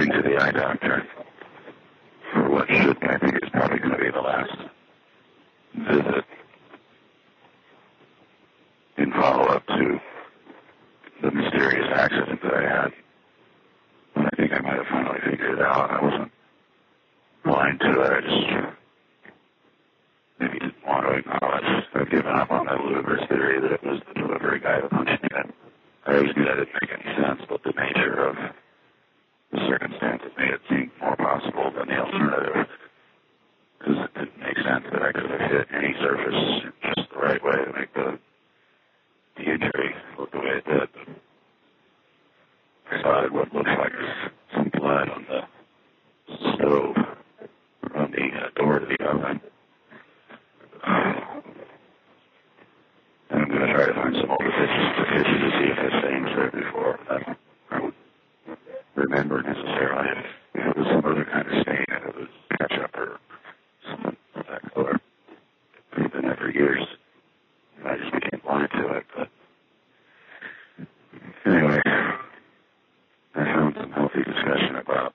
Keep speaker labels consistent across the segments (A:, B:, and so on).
A: heading to the eye doctor for what should, I think, is probably going to be the last visit in follow-up to the mysterious accident that I had. And I think I might have finally figured it out. I wasn't blind to it. I just maybe didn't want to acknowledge. I've given up on that ludicrous theory that it was the delivery guy that punched me. I always knew that didn't make any sense, but the nature of the circumstances made it seem more possible than the alternative. Because it didn't make sense that I could have hit any surface just the right way to make the injury look the way it did. I spotted what looks like some blood on the stove, on the door to the oven. And I'm going to try to find some older pictures of the kitchen to see if the stain was there before. I don't remember necessarily if it was some other kind of stain, if it was ketchup or something of that color. I've been there for years. I just became blind to it, but anyway, I found some healthy discussion about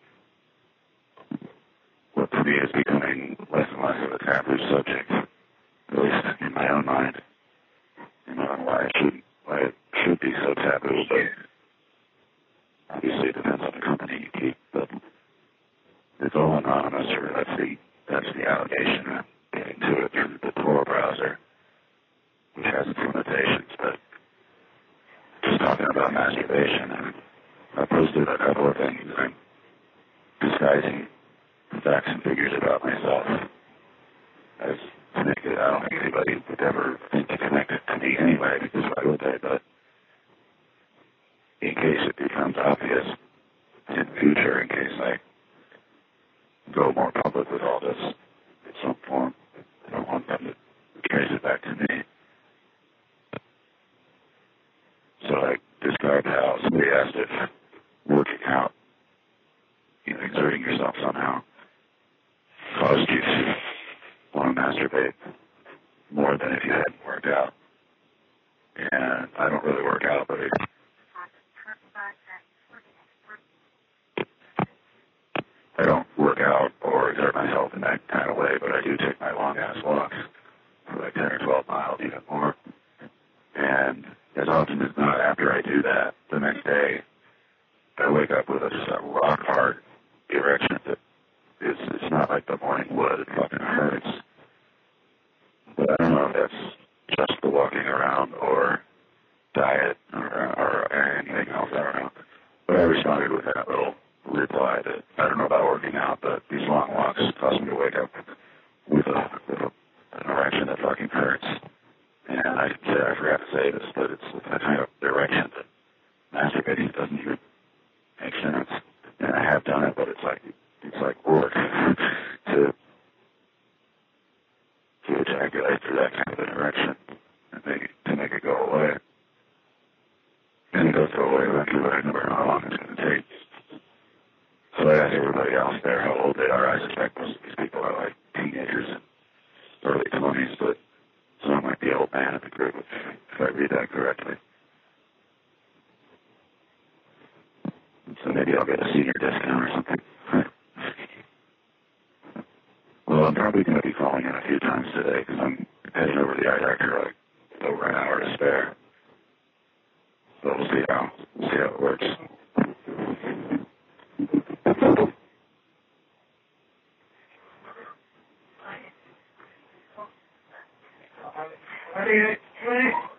A: what to me is becoming less and less of a taboo subject, at least in my own mind. You know, why it should be so taboo, but obviously it depends on the company you keep, but it's all anonymous, or that's the allegation. I'm getting to it through the Tor browser, which has its limitations, but just talking about masturbation, and I posted a couple of things. I'm disguising facts and figures about myself as to make it, I don't think anybody would ever think to connect it to me anyway, because why would they? But in case it becomes obvious in the future, in case I go more public with all this in some form, I don't want them to trace it back to me. So I described how somebody asked if working out, exerting yourself somehow, caused you to want to masturbate more than if you hadn't worked out. And I don't really work out, but I don't work out or exert myself in that kind of way, but I do take my long-ass walks for like 10 or 12 miles, even more. And as often as not, after I do that, the next day, I wake up with just a rock-hard erection that it's not like the morning wood. It fucking hurts. But I don't know if that's just the walking around or diet or anything else. I don't know. But I responded with that little reply that I don't know about working out, but these long walks cause me to wake up with an erection that fucking hurts. And I forgot to say this, but it's a kind of erection that masturbating doesn't even make sense. And I have done it, but it's like work to ejaculate through that kind of an erection and to make it go away. And it does go away eventually, but I never know how long it's going to take. So I asked everybody else there how old they are. I suspect most of these people are like teenagers and early 20s, but some might be old man in the group if I read that correctly. So maybe I'll get a senior discount or something. Well, I'm probably going to be calling in a few times today because I'm heading over to the eye doctor like over an hour to spare. So we'll see how it works.
B: Ready?